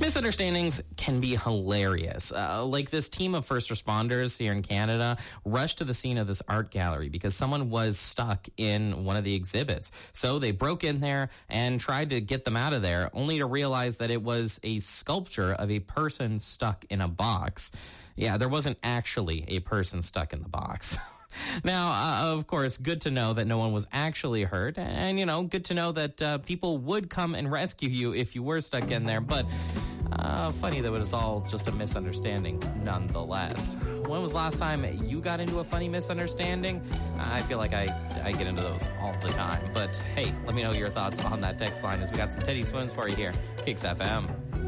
Misunderstandings can be hilarious. Like this team of first responders here in Canada rushed to the scene of this art gallery because someone was stuck in one of the exhibits. So they broke in there and tried to get them out of there, only to realize that it was a sculpture of a person stuck in a box. Yeah, there wasn't actually a person stuck in the box. Now, of course, good to know that no one was actually hurt. And, good to know that people would come and rescue you if you were stuck in there. But funny that it was all just a misunderstanding nonetheless. When was the last time you got into a funny misunderstanding? I feel like I get into those all the time. But hey, let me know your thoughts on that text line as we got some Teddy Swims for you here. Kicks FM.